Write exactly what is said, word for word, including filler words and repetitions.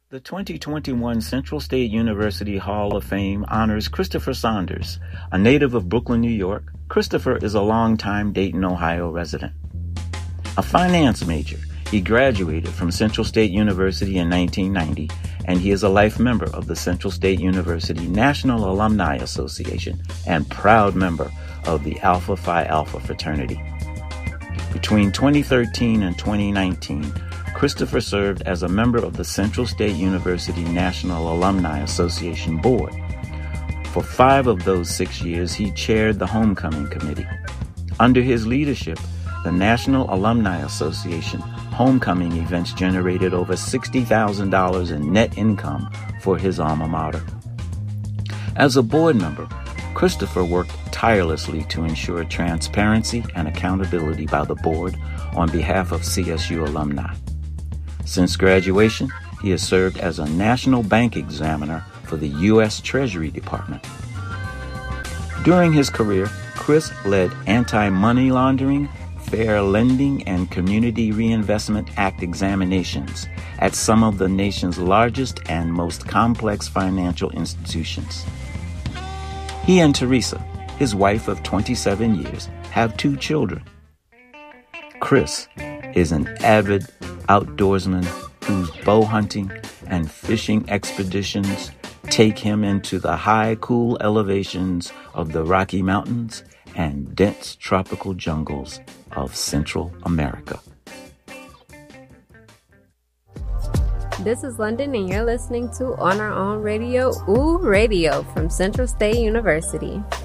The twenty twenty-one Central State University Hall of Fame honors Christopher Saunders. A native of Brooklyn, New York, Christopher is a longtime Dayton, Ohio resident. A finance major, he graduated from Central State University in nineteen ninety, and he is a life member of the Central State University National Alumni Association and proud member of the Alpha Phi Alpha fraternity. Between twenty thirteen and twenty nineteen, Christopher served as a member of the Central State University National Alumni Association Board. For five of those six years, he chaired the Homecoming Committee. Under his leadership, the National Alumni Association homecoming events generated over sixty thousand dollars in net income for his alma mater. As a board member, Christopher worked tirelessly to ensure transparency and accountability by the board on behalf of C S U alumni. Since graduation, he has served as a national bank examiner for the U S Treasury Department. During his career, Chris led anti-money laundering, fair lending, and Community Reinvestment Act examinations at some of the nation's largest and most complex financial institutions. He and Teresa, his wife of twenty-seven years, have two children. Chris is an avid outdoorsman whose bow hunting and fishing expeditions take him into the high, cool elevations of the Rocky Mountains and dense tropical jungles of Central America. This is London, and you're listening to On Our Own Radio, Ooh Radio, from Central State University.